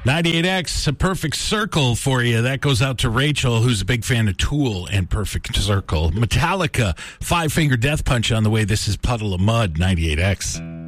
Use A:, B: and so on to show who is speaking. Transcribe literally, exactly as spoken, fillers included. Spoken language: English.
A: ninety-eight X, a Perfect Circle for you. That goes out to Rachel, who's a big fan of Tool and Perfect Circle. Metallica, Five Finger Death Punch on the way. This is Puddle of Mud, ninety-eight X.